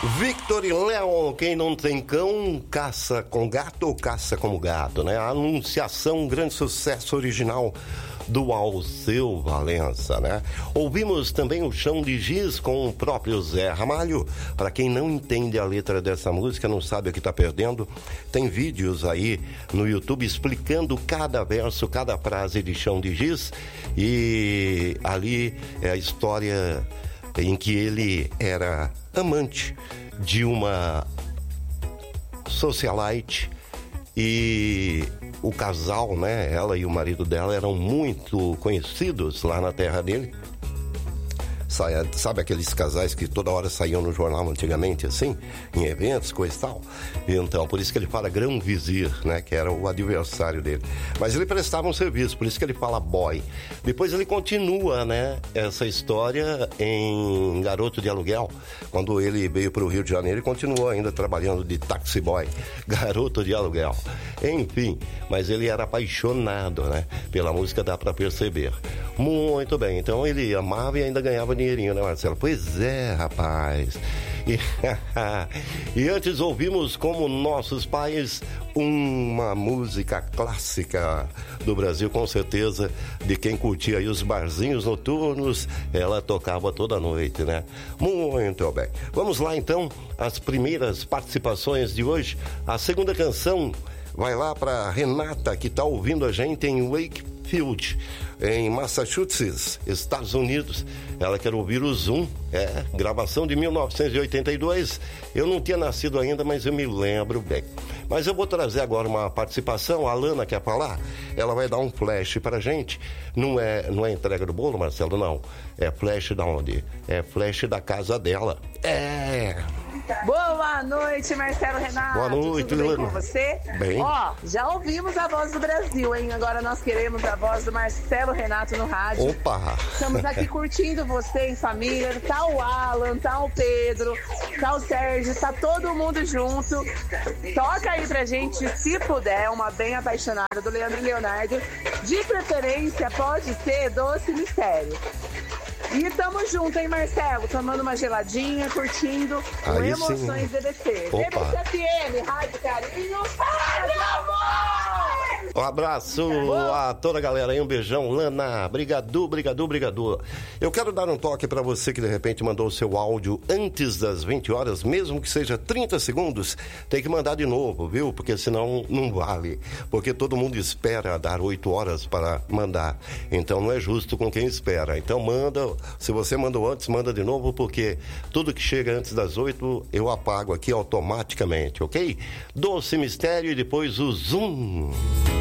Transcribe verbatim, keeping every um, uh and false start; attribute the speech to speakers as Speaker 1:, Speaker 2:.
Speaker 1: Victor e Léo, quem não tem cão, caça com gato ou caça como gato, né? A Anunciação, um grande sucesso original do Alceu Valença, né? Ouvimos também o Chão de Giz com o próprio Zé Ramalho. Para quem não entende a letra dessa música, não sabe o que está perdendo, tem vídeos aí no YouTube explicando cada verso, cada frase de Chão de Giz, e ali é a história em que ele era amante de uma socialite e o casal, né, ela e o marido dela eram muito conhecidos lá na terra dele. Sabe aqueles casais que toda hora saíam no jornal antigamente, assim, em eventos, coisa e tal? Então, por isso que ele fala Grão Vizir, né, que era o adversário dele. Mas ele prestava um serviço, por isso que ele fala boy. Depois ele continua, né, essa história em Garoto de Aluguel. Quando ele veio para o Rio de Janeiro, ele continuou ainda trabalhando de taxi boy, garoto de aluguel. Enfim, mas ele era apaixonado, né, pela música, dá para perceber. Muito bem, então ele amava e ainda ganhava dinheirinho, né, Marcelo? Pois é, rapaz. E, e antes ouvimos Como Nossos Pais, uma música clássica do Brasil, com certeza, de quem curtia aí os barzinhos noturnos, ela tocava toda noite, né? Muito bem. Vamos lá, então, as primeiras participações de hoje. A segunda canção vai lá para Renata, que está ouvindo a gente em Wakefield, em Massachusetts, Estados Unidos. Ela quer ouvir o Zoom, é, gravação de mil novecentos e oitenta e dois. Eu não tinha nascido ainda, mas eu me lembro bem. Mas eu vou trazer agora uma participação. A Lana quer falar? Ela vai dar um flash pra gente. Não é, não é entrega do bolo, Marcelo, não. É flash da onde? É flash da casa dela. É...
Speaker 2: Boa noite, Marcelo Renato.
Speaker 1: Boa noite,
Speaker 2: tudo bem
Speaker 1: Lana.
Speaker 2: com você?
Speaker 1: Bem.
Speaker 2: Ó, já ouvimos a voz do Brasil, hein? Agora nós queremos a voz do Marcelo Renato no rádio.
Speaker 1: Opa!
Speaker 2: Estamos aqui curtindo você em família. Tá o Alan, tá o Pedro, tá o Sérgio, tá todo mundo junto. Toca aí pra gente, se puder, uma bem apaixonada do Leandro e Leonardo. De preferência, pode ser Doce Mistério. E tamo junto, hein, Marcelo? Tomando uma geladinha, curtindo o
Speaker 1: Aí
Speaker 2: Emoções
Speaker 1: sim.
Speaker 2: D B C.
Speaker 1: Opa.
Speaker 2: D B C F M, Rádio Carinho. Ai, meu amor!
Speaker 1: Um abraço a toda a galera aí, um beijão. Lana, brigadu, brigadu, brigadu. Eu quero dar um toque pra você que de repente mandou o seu áudio antes das vinte horas, mesmo que seja trinta segundos, tem que mandar de novo, viu? Porque senão não vale. Porque todo mundo espera dar oito horas para mandar. Então não é justo com quem espera. Então manda, se você mandou antes, manda de novo, porque tudo que chega antes das oito eu apago aqui automaticamente, ok? Doce Mistério e depois o Zoom.